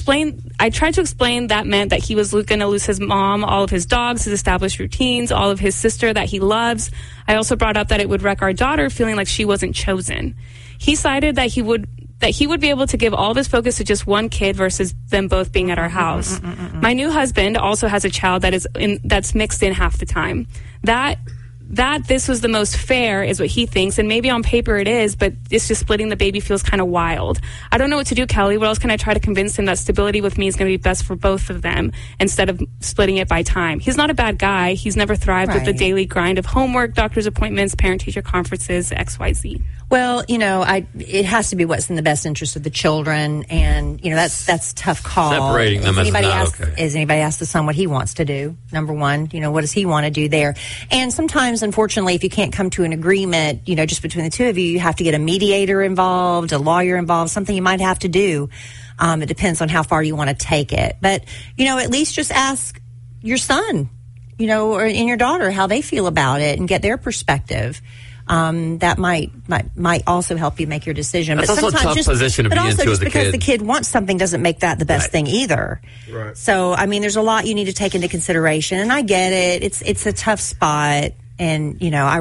tried to explain that meant that he was going to lose his mom, all of his dogs, his established routines, all of his sister that he loves. I also brought up that it would wreck our daughter, feeling like she wasn't chosen. He cited that he would be able to give all of his focus to just one kid versus them both being at our house. My new husband also has a child that's mixed in half the time. That this was the most fair is what he thinks, and maybe on paper it is, but it's just splitting the baby feels kind of wild. I don't know what to do, Kelly. What else can I try to convince him that stability with me is going to be best for both of them instead of splitting it by time? He's not a bad guy. He's never thrived with the daily grind of homework, doctor's appointments, parent-teacher conferences, XYZ. Well, it has to be what's in the best interest of the children, and that's a tough call. Separating them is not okay. Has anybody asked the son what he wants to do? Number one, what does he want to do there? And sometimes, unfortunately, if you can't come to an agreement, just between the two of you have to get a mediator involved, a lawyer involved, something you might have to do. It depends on how far you want to take it, but at least just ask your son, or and your daughter how they feel about it and get their perspective. That might also help you make your decision. That's also a tough position to be into as a kid. But also, just because the kid wants something doesn't make that the best thing either. Right. So, there's a lot you need to take into consideration, and I get it. It's a tough spot, and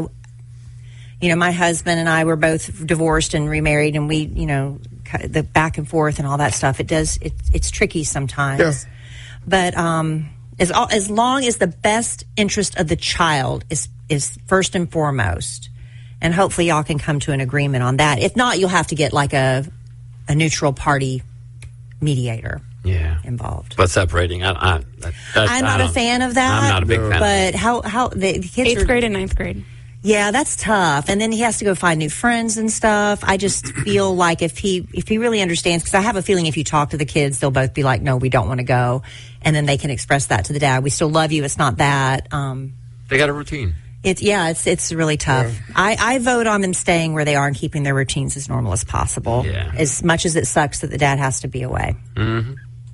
my husband and I were both divorced and remarried, and we, the back and forth and all that stuff. It's tricky sometimes. Yeah. But as long as the best interest of the child is first and foremost. And hopefully y'all can come to an agreement on that. If not, you'll have to get like a neutral party mediator involved. But separating, I'm not a fan of that. I'm not a big fan. But how the kids 8th grade and 9th grade. Yeah, that's tough. And then he has to go find new friends and stuff. I just feel like if he really understands, because I have a feeling if you talk to the kids, they'll both be like, no, we don't want to go. And then they can express that to the dad. We still love you. It's not that. They got a routine. It's really tough. Yeah. I vote on them staying where they are and keeping their routines as normal as possible. Yeah. As much as it sucks that the dad has to be away. Mm-hmm.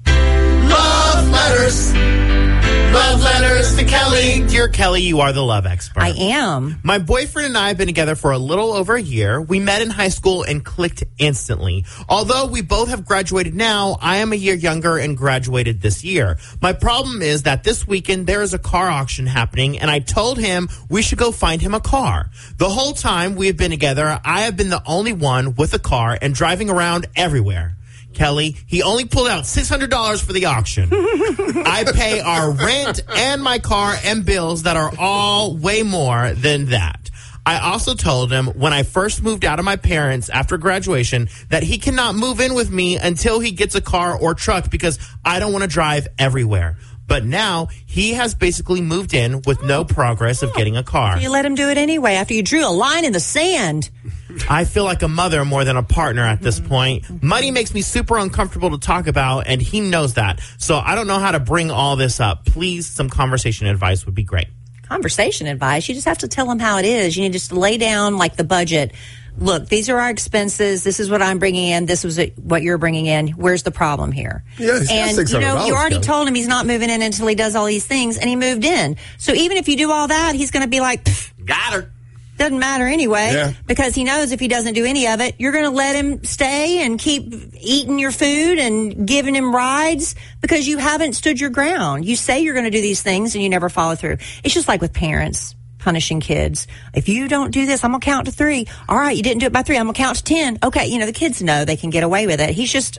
Love letters. Love letters to Kelly. Dear Kelly, you are the love expert. I am. My boyfriend and I have been together for a little over a year. We met in high school and clicked instantly. Although we both have graduated now, I am a year younger and graduated this year. My problem is that this weekend there is a car auction happening, and I told him we should go find him a car. The whole time we have been together, I have been the only one with a car and driving around everywhere. Kelly, he only pulled out $600 for the auction. I pay our rent and my car and bills that are all way more than that. I also told him when I first moved out of my parents after graduation that he cannot move in with me until he gets a car or truck because I don't want to drive everywhere. But now he has basically moved in with no progress of getting a car. You let him do it anyway after you drew a line in the sand. I feel like a mother more than a partner at this point. Money makes me super uncomfortable to talk about, and he knows that. So I don't know how to bring all this up. Please, some conversation advice would be great. Conversation advice? You just have to tell him how it is. You need just to lay down like the budget. Look, these are our expenses. This is what I'm bringing in. This was what you're bringing in. Where's the problem here? Yeah, and you already told him he's not moving in until he does all these things, and he moved in. So even if you do all that, he's going to be like, got her. Doesn't matter anyway, because he knows if he doesn't do any of it, you're going to let him stay and keep eating your food and giving him rides because you haven't stood your ground. You say you're going to do these things and you never follow through. It's just like with parents punishing kids. If you don't do this, I'm going to count to 3. All right, you didn't do it by 3. I'm going to count to 10. Okay, the kids know they can get away with it. He's just,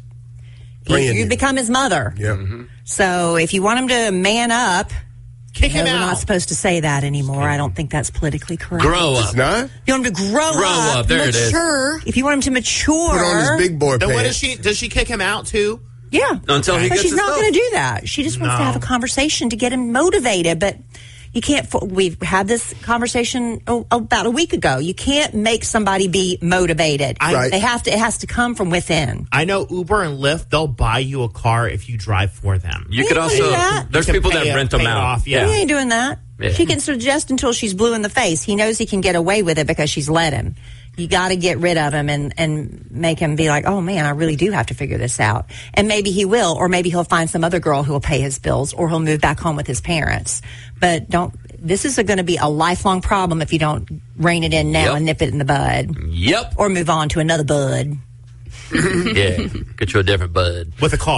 you become his mother. Yeah. Mm-hmm. So if you want him to man up, kick him out. We're not supposed to say that anymore. I don't think that's politically correct. Grow up. It's not? You want him to grow up. There mature. If you want him to mature. Put on his big boy then pants. Does she kick him out too? Yeah. Until he but gets she's his not stuff. going to do that. She just wants to have a conversation to get him motivated. But you can't. We've had this conversation about a week ago. You can't make somebody be motivated. They have to. It has to come from within. I know Uber and Lyft. They'll buy you a car if you drive for them. You could also. There's people that rent them out. He ain't doing that. Yeah. She can suggest until she's blue in the face. He knows he can get away with it because she's let him. You got to get rid of him and make him be like, oh, man, I really do have to figure this out. And maybe he will, or maybe he'll find some other girl who will pay his bills, or he'll move back home with his parents. But this is going to be a lifelong problem if you don't rein it in now and nip it in the bud. Yep. Or move on to another bud. Yeah, get you a different bud. With a car.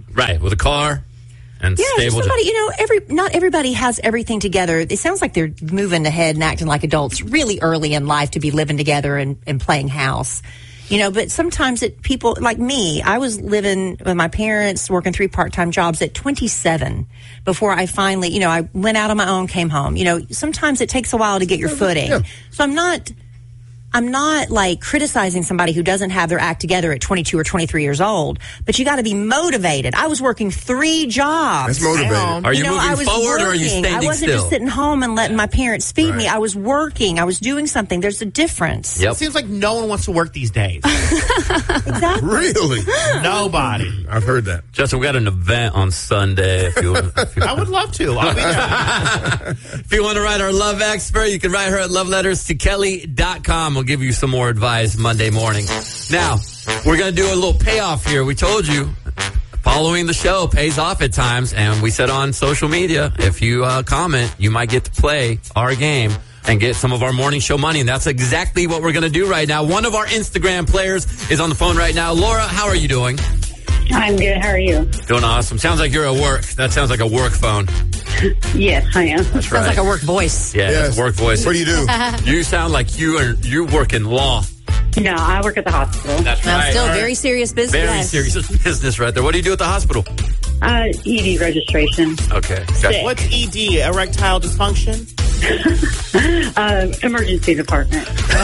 Right, with a car and stable. Somebody, not everybody has everything together. It sounds like they're moving ahead and acting like adults really early in life to be living together and playing house. But sometimes people like me, I was living with my parents, working 3 part-time jobs at 27 before I finally, I went out on my own, came home. Sometimes it takes a while to get your footing. Yeah. So I'm not like criticizing somebody who doesn't have their act together at 22 or 23 years old, but you got to be motivated. I was working 3 jobs. That's motivated. Are you moving forward or are you standing still? I wasn't just sitting home and letting my parents feed me. I was working. I was doing something. There's a difference. It seems like no one wants to work these days. Exactly. Really? Nobody. I've heard that. Justin, we got an event on Sunday. If you I would love to. I'll be there. If you want to write our love expert, you can write her at loveletterstokelly.com. We'll give you some more advice Monday morning. Now, we're going to do a little payoff here. We told you following the show pays off at times, and we said on social media, if you comment, you might get to play our game and get some of our morning show money, and that's exactly what we're going to do right now. One of our Instagram players is on the phone right now. Laura, how are you doing? I'm good. How are you? Doing awesome. Sounds like you're at work. That sounds like a work phone. Yes, I am. That's right. Sounds like a work voice. Yeah, Yes. work voice. What do you do? You sound like you work in law. No, I work at the hospital. That's Now, right. still very serious business. Very serious business right there. What do you do at the hospital? ED registration. Okay. Sick. What's ED? Erectile dysfunction? Emergency department.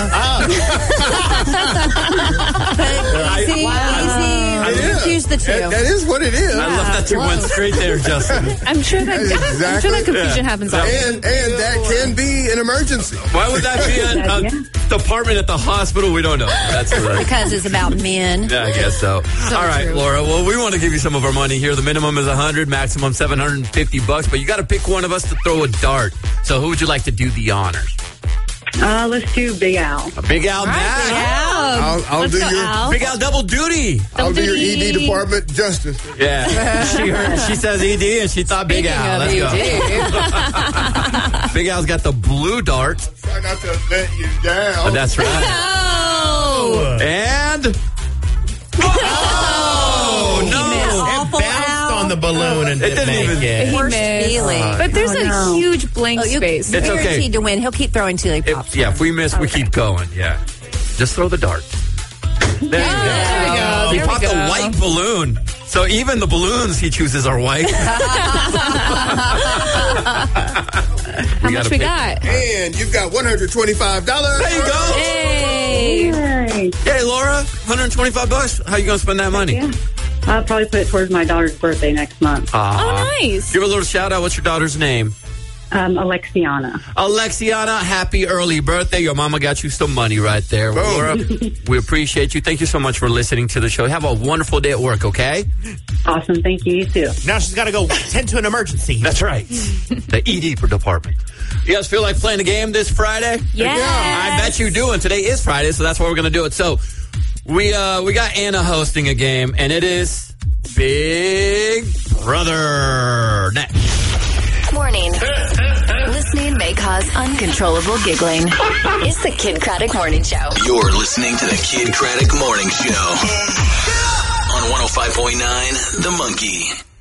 Easy. Confuse the two. That is what it is. I love that you went straight there, Justin. I'm sure that confusion happens all the time. And that can be an emergency. Why would that be a department at the hospital? We don't know. That's right. Because it's about men. Yeah, I guess so. All right, true. Laura. Well, we want to give you some of our money here. The minimum is $100, maximum $750, but you got to pick one of us to throw a dart. So who would you like to do the honors? Let's do Big Al. Big Al Mack. I'll do your Big Al double duty. I'll do your ED department justice. Yeah. She says ED and she thought Big Al. Let's go. Big Al's got the blue dart. Try not to let you down. That's right. Oh. And Awful Bounced on the balloon and didn't make it. Worst feeling. But there's a huge blank space. It's okay. Guaranteed to win. He'll keep throwing till he pops. If we miss, we keep going. Yeah. Just throw the dart. There you go. There He we popped go. a white balloon. So even the balloons he chooses are white. How much we got? And you've got $125. There you go. Hey. Yay. Hey, Laura, $125. How you going to spend that money? Yeah. I'll probably put it towards my daughter's birthday next month. Oh, nice. Give her a little shout out. What's your daughter's name? Alexiana. Alexiana, happy early birthday. Your mama got you some money right there. Laura, we appreciate you. Thank you so much for listening to the show. Have a wonderful day at work, okay? Awesome. Thank you. You too. Now she's got to go tend to an emergency. That's right. The ED department. You guys feel like playing a game this Friday? Yes. I bet you do. And today is Friday, so that's why we're going to do it. So we got Anna hosting a game, and it is Big Brother. Next. Morning. Listening may cause uncontrollable giggling. It's the Kid Craddock Morning Show. You're listening to the Kid Craddock Morning Show on 105.9 The Monkey.